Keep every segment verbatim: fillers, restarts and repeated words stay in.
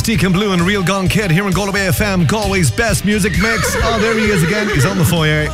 Deacon Blue and Real Gone Kid here on Galway F M, Galway's best music mix. Oh, there he is again. He's on the foyer.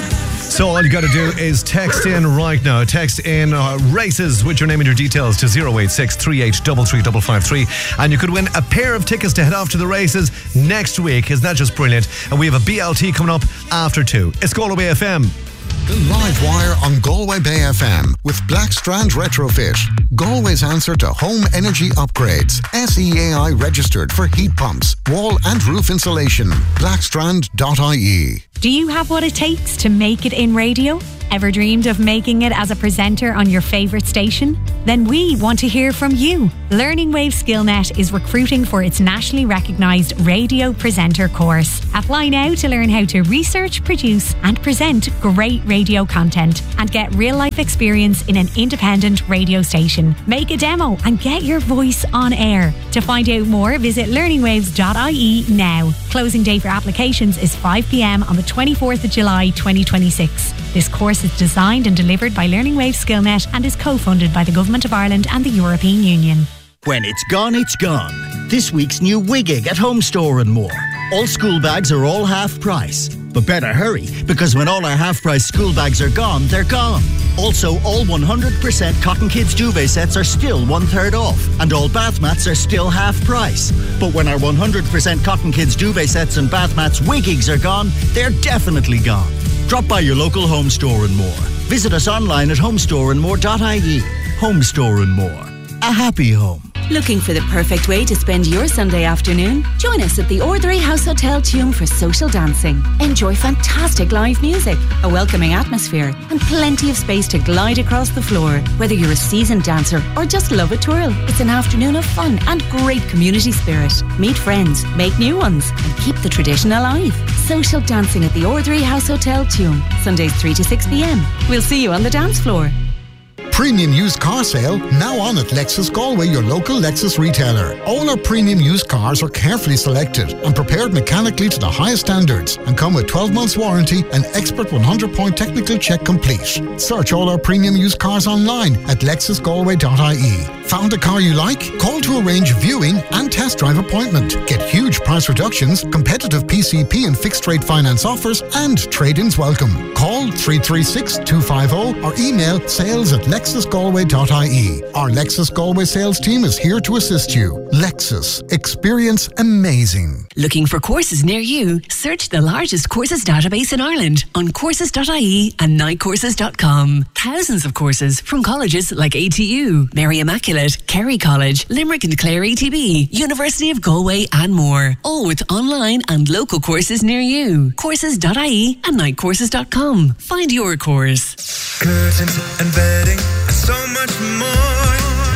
So all you got to do is text in right now. Text in uh, races with your name and your details to zero eight six, three eight three three five five three, and you could win a pair of tickets to head off to the races next week. Isn't that just brilliant? And we have a B L T coming up after two. It's Galway F M. The Live Wire on Galway Bay F M with Blackstrand Retrofit. Galway's answer to home energy upgrades. S E A I registered for heat pumps, wall and roof insulation. blackstrand dot I E. Do you have what it takes to make it in radio? Ever dreamed of making it as a presenter on your favourite station? Then we want to hear from you. Learning Wave SkillNet is recruiting for its nationally recognised radio presenter course. Apply now to learn how to research, produce and present great radio content and get real-life experience in an independent radio station. Make a demo and get your voice on air. To find out more, visit learning waves dot I E now. Closing date for applications is five p.m. on the twenty-fourth of July twenty twenty-six. This course is designed and delivered by Learning Wave SkillNet and is co-funded by the Government of Ireland and the European Union. When it's gone, it's gone. This week's new Wiggig at Home Store and more. All school bags are all half price. But better hurry, because when all our half price school bags are gone, they're gone. Also, all one hundred percent Cotton Kids duvet sets are still one third off, and all bath mats are still half price. But when our one hundred percent Cotton Kids duvet sets and bath mats Wiggigs are gone, they're definitely gone. Drop by your local Home Store and More. Visit us online at home store and more dot I E. Home Store and More. A happy home. Looking for the perfect way to spend your Sunday afternoon? Join us at the Ordinary House Hotel Tuam for social dancing. Enjoy fantastic live music, a welcoming atmosphere, and plenty of space to glide across the floor. Whether you're a seasoned dancer or just love a twirl, it's an afternoon of fun and great community spirit. Meet friends, make new ones, and keep the tradition alive. Social dancing at the Ordinary House Hotel Tuam, Sundays three to six p.m. We'll see you on the dance floor. Premium used car sale now on at Lexus Galway, your local Lexus retailer. All our premium used cars are carefully selected and prepared mechanically to the highest standards and come with twelve months warranty and expert one hundred point technical check complete. Search all our premium used cars online at lexus galway dot I E. Found a car you like? Call to arrange viewing and test drive appointment. Get huge price reductions, competitive P C P and fixed rate finance offers, and trade-ins welcome. Call three three six, two five zero or email sales at lexus galway dot I E. Our Lexus Galway sales team is here to assist you. Lexus. Experience amazing. Looking for courses near you? Search the largest courses database in Ireland on courses dot I E and night courses dot com. Thousands of courses from colleges like A T U, Mary Immaculate, Kerry College, Limerick and Clare E T B, University of Galway and more. All with online and local courses near you. courses dot I E and night courses dot com. Find your course. Curtains and bedding and so much more.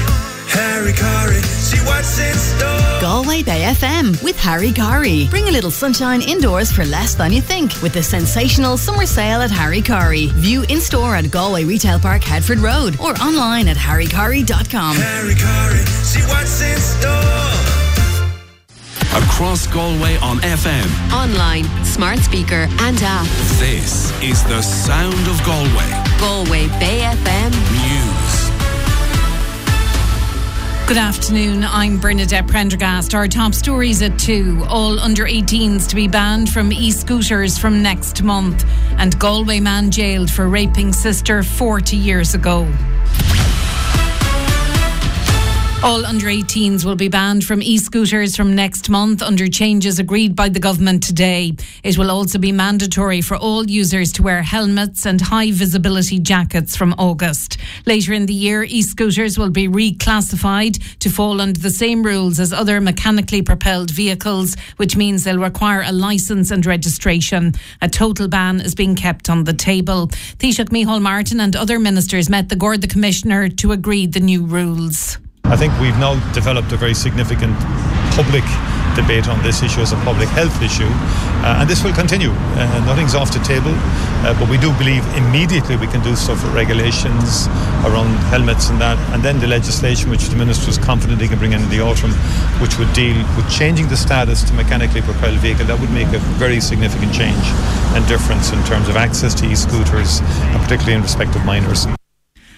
Harry Curry, see what's in store. Galway Bay F M with Harry Curry. Bring a little sunshine indoors for less than you think with the sensational summer sale at Harry Curry. View in store at Galway Retail Park, Headford Road, or online at harry curry dot com. Harry Curry, see what's in store. Across Galway on F M, online, smart speaker and app. This is the sound of Galway. Galway Bay F M News. Good afternoon, I'm Bernadette Prendergast. Our top stories at two. All under eighteens to be banned from e-scooters from next month. And Galway man jailed for raping sister forty years ago. All under eighteens will be banned from e-scooters from next month under changes agreed by the government today. It will also be mandatory for all users to wear helmets and high visibility jackets from August. Later in the year, e-scooters will be reclassified to fall under the same rules as other mechanically propelled vehicles, which means they'll require a licence and registration. A total ban is being kept on the table. Taoiseach Micheál Martin and other ministers met the Garda Commissioner to agree the new rules. I think we've now developed a very significant public debate on this issue as a public health issue, uh, and this will continue. Uh, nothing's off the table, uh, but we do believe immediately we can do stuff with regulations around helmets and that, and then the legislation which the Minister is confident he can bring in the autumn, which would deal with changing the status to mechanically propelled vehicle. That would make a very significant change and difference in terms of access to e-scooters, and particularly in respect of minors.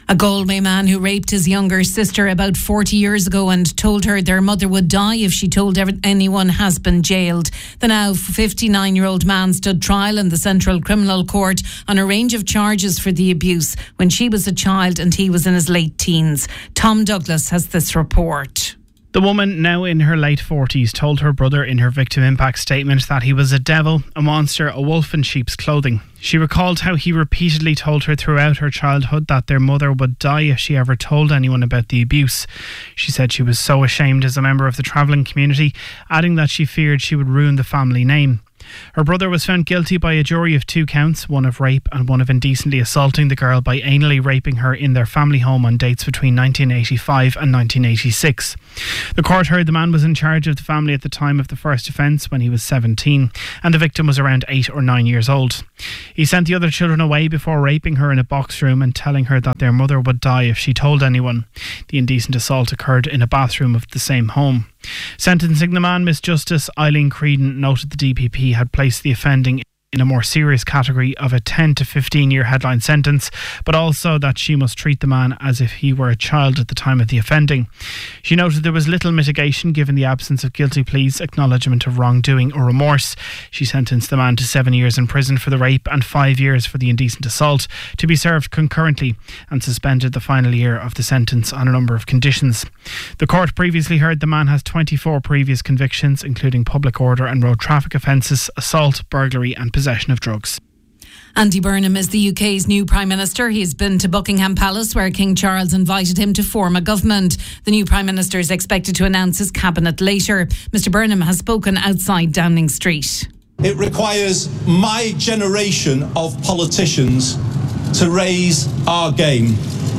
A Galway man who raped his younger sister about forty years ago and told her their mother would die if she told anyone has been jailed. The now fifty-nine-year-old man stood trial in the Central Criminal Court on a range of charges for the abuse when she was a child and he was in his late teens. Tom Douglas has this report. The woman, now in her late forties, told her brother in her victim impact statement that he was a devil, a monster, a wolf in sheep's clothing. She recalled how he repeatedly told her throughout her childhood that their mother would die if she ever told anyone about the abuse. She said she was so ashamed as a member of the travelling community, adding that she feared she would ruin the family name. Her brother was found guilty by a jury of two counts, one of rape and one of indecently assaulting the girl by anally raping her in their family home on dates between nineteen eighty-five and nineteen eighty-six. The court heard the man was in charge of the family at the time of the first offence when he was seventeen, and the victim was around eight or nine years old. He sent the other children away before raping her in a box room and telling her that their mother would die if she told anyone. The indecent assault occurred in a bathroom of the same home. Sentencing the man, Miss Justice Eileen Creedon noted the D P P had placed the offending in a more serious category of a ten to fifteen year headline sentence, but also that she must treat the man as if he were a child at the time of the offending. She noted there was little mitigation given the absence of guilty pleas, acknowledgement of wrongdoing or remorse. She sentenced the man to seven years in prison for the rape and five years for the indecent assault, to be served concurrently, and suspended the final year of the sentence on a number of conditions. The court previously heard the man has twenty-four previous convictions, including public order and road traffic offences, assault, burglary and possession of drugs. Andy Burnham is the U K's new Prime Minister. He's been to Buckingham Palace, where King Charles invited him to form a government. The new Prime Minister is expected to announce his cabinet later. Mr Burnham has spoken outside Downing Street. It requires my generation of politicians to raise our game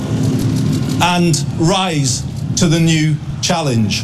and rise to the new challenge.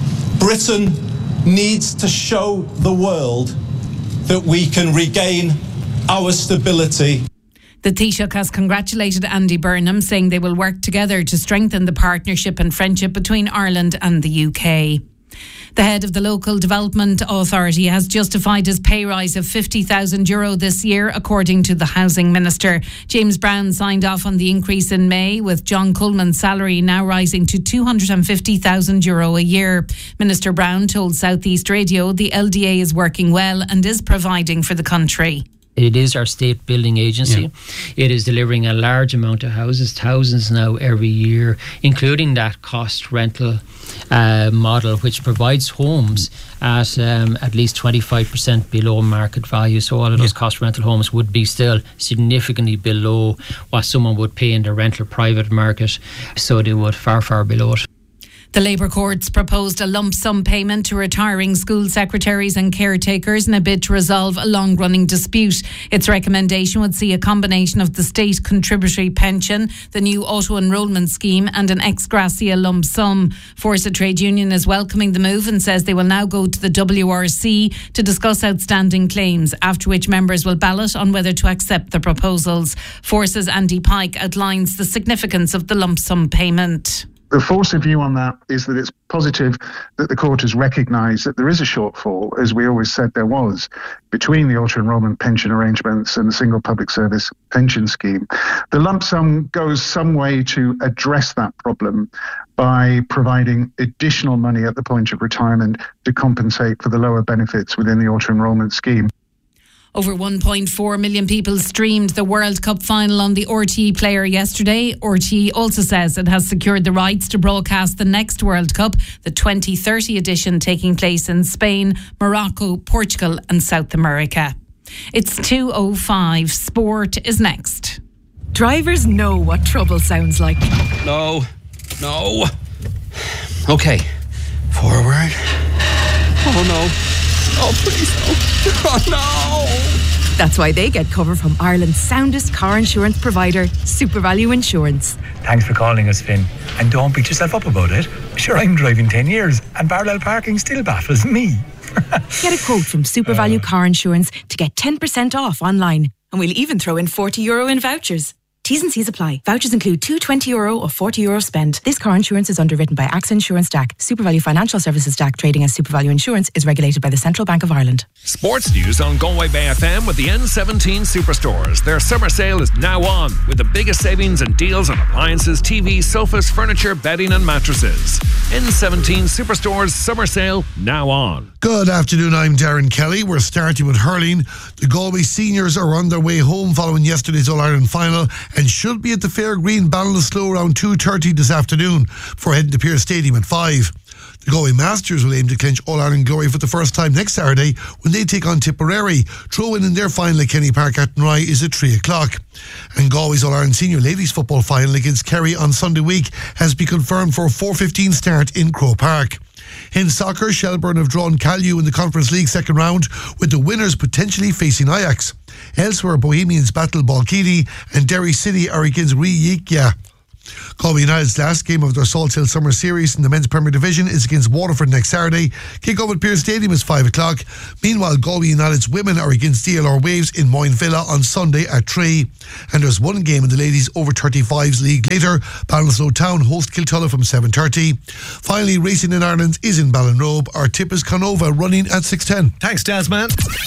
Britain needs to show the world that we can regain our stability. The Taoiseach has congratulated Andy Burnham, saying they will work together to strengthen the partnership and friendship between Ireland and the U K. The head of the Local Development Authority has justified his pay rise of fifty thousand euro this year, according to the Housing Minister. James Brown signed off on the increase in May, with John Coleman's salary now rising to two hundred fifty thousand euro a year. Minister Brown told South East Radio the L D A is working well and is providing for the country. It is our state building agency. Yeah. It is delivering a large amount of houses, thousands now every year, including that cost rental uh, model, which provides homes at um, at least twenty-five percent below market value. So all of those yeah. cost rental homes would be still significantly below what someone would pay in the rental private market. So they would far, far below it. The Labour courts proposed a lump sum payment to retiring school secretaries and caretakers in a bid to resolve a long-running dispute. Its recommendation would see a combination of the state contributory pension, the new auto-enrolment scheme and an ex gratia lump sum. Forza Trade Union is welcoming the move and says they will now go to the W R C to discuss outstanding claims, after which members will ballot on whether to accept the proposals. Force's Andy Pike outlines the significance of the lump sum payment. The Force view on that is that it's positive that the court has recognised that there is a shortfall, as we always said there was, between the auto-enrolment pension arrangements and the single public service pension scheme. The lump sum goes some way to address that problem by providing additional money at the point of retirement to compensate for the lower benefits within the auto-enrolment scheme. Over one point four million people streamed the World Cup final on the R T E player yesterday. R T E also says it has secured the rights to broadcast the next World Cup, the twenty thirty edition, taking place in Spain, Morocco, Portugal and South America. It's two oh five. Sport is next. Drivers know what trouble sounds like. No, no. Okay, forward. Oh no. Oh, please, no. Oh, no. That's why they get cover from Ireland's soundest car insurance provider, SuperValue Insurance. Thanks for calling us, Finn. And don't beat yourself up about it. Sure, I'm driving ten years and parallel parking still baffles me. Get a quote from SuperValue uh. Car Insurance to get ten percent off online. And we'll even throw in forty euro in vouchers. T's and C's apply. Vouchers include two twenty euro or forty euro spend. This car insurance is underwritten by AXA Insurance D A C. SuperValue Financial Services D A C trading as SuperValue Insurance is regulated by the Central Bank of Ireland. Sports news on Galway Bay F M with the N seventeen Superstores. Their summer sale is now on with the biggest savings and deals on appliances, T Vs, sofas, furniture, bedding and mattresses. N seventeen Superstores summer sale now on. Good afternoon, I'm Darren Kelly. We're starting with hurling. The Galway seniors are on their way home following yesterday's All-Ireland final and should be at the Fair Green Ballinasloe around two thirty this afternoon before heading to Pearse Stadium at five. The Galway Masters will aim to clinch All-Ireland glory for the first time next Saturday when they take on Tipperary. Throw-in in their final at Kenny Park at Athenry is at three o'clock. And Galway's All-Ireland Senior Ladies Football final against Kerry on Sunday week has been confirmed for a four fifteen start in Croke Park. In soccer, Shelburne have drawn Callew in the Conference League second round, with the winners potentially facing Ajax. Elsewhere, Bohemians battle Balkeedy and Derry City are against Rijeka. Galway United's last game of their Salt Hill Summer Series in the Men's Premier Division is against Waterford next Saturday. Kick-off at Pearse Stadium is five o'clock. Meanwhile, Galway United's women are against D L R Waves in Moyne Villa on Sunday at three. And there's one game in the Ladies Over thirty-fives League later. Ballinasloe Town host Kiltulla from seven thirty. Finally, racing in Ireland is in Ballinrobe. Our tip is Canova running at six ten. Thanks, Desman.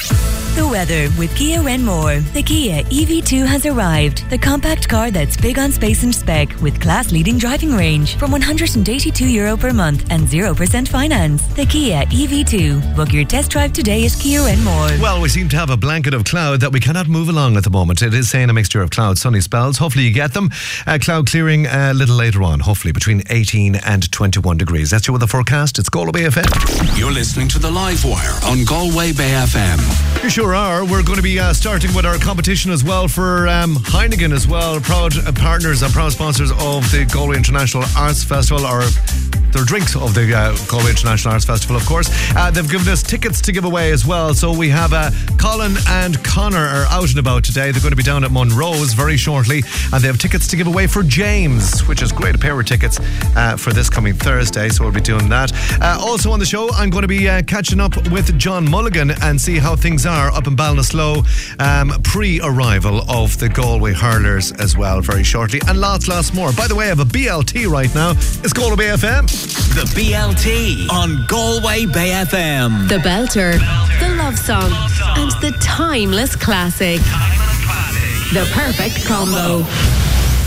The weather with Kia Renmore. The Kia E V two has arrived. The compact car that's big on space and spec with class-leading driving range from one hundred eighty-two euro per month and zero percent finance. The Kia E V two. Book your test drive today at Kia Renmore. Well, we seem to have a blanket of cloud that we cannot move along at the moment. It is saying a mixture of cloud, sunny spells. Hopefully you get them. Uh, cloud clearing a little later on, hopefully between eighteen and twenty-one degrees. That's your weather forecast. It's Galway Bay F M. You're listening to The Live Wire on Galway Bay F M. You sure are. We're going to be uh, starting with our competition as well for um, Heineken as well. Proud uh, partners and proud sponsors of the Galway International Arts Festival, or their drinks of the uh, Galway International Arts Festival, of course. Uh, they've given us tickets to give away as well. So we have uh, Colin and Connor are out and about today. They're going to be down at Monroe's very shortly, and they have tickets to give away for James, which is great. A pair of tickets uh, for this coming Thursday, so we'll be doing that. Uh, also on the show, I'm going to be uh, catching up with John Mulligan and see how things are up in Ballinasloe um, pre-arrival of the Galway hurlers as well very shortly, and lots lots more. By the way, I have a B L T right now. It's Galway Bay F M. The B L T on Galway Bay F M. The belter, the love song, and the timeless classic. The perfect combo.